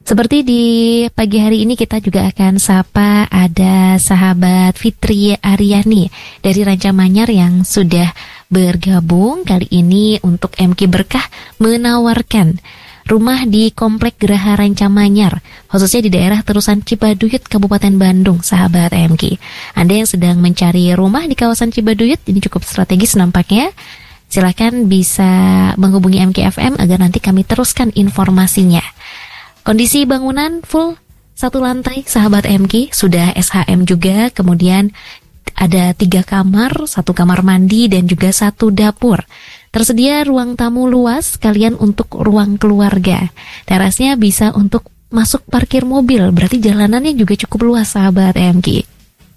Seperti di pagi hari ini kita juga akan sapa ada sahabat Fitri Aryani dari Ranca Manyar yang sudah bergabung kali ini untuk MK Berkah menawarkan rumah di Komplek Geraha Ranca Manyar, khususnya di daerah Terusan Cibaduyut, Kabupaten Bandung, sahabat MK. Anda yang sedang mencari rumah di kawasan Cibaduyut, ini cukup strategis nampaknya. Silakan bisa menghubungi MKFM agar nanti kami teruskan informasinya. Kondisi bangunan full satu lantai, sahabat MK, sudah SHM juga, kemudian ada 3 kamar, 1 kamar mandi dan juga 1 dapur. Tersedia ruang tamu luas sekalian untuk ruang keluarga. Terasnya bisa untuk masuk parkir mobil, berarti jalanannya juga cukup luas, sahabat MK.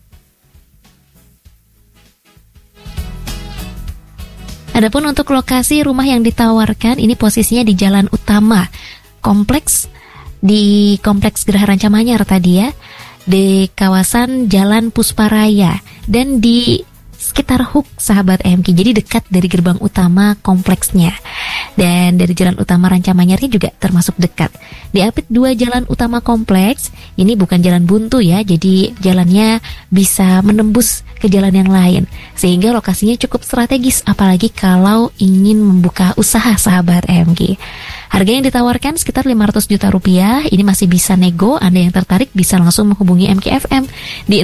Adapun untuk lokasi rumah yang ditawarkan, ini posisinya di jalan utama kompleks, di Kompleks Geraha Ranca Manyar tadi ya, di kawasan Jalan Pusparaya dan di sekitar Hook, sahabat MK, jadi dekat dari gerbang utama kompleksnya. Dan dari jalan utama Ranca Manyarnya juga termasuk dekat. Diapit 2 jalan utama kompleks, ini bukan jalan buntu ya, jadi jalannya bisa menembus ke jalan yang lain, sehingga lokasinya cukup strategis apalagi kalau ingin membuka usaha, sahabat MK. Harga yang ditawarkan sekitar 500 juta rupiah. Ini masih bisa nego. Anda yang tertarik bisa langsung menghubungi MKFM di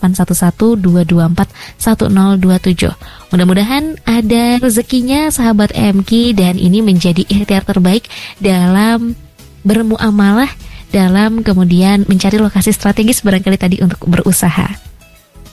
0811-224-1027. Mudah-mudahan ada rezekinya, sahabat MK, dan ini menjadi ikhtiar terbaik dalam bermuamalah, dalam kemudian mencari lokasi strategis barangkali tadi untuk berusaha.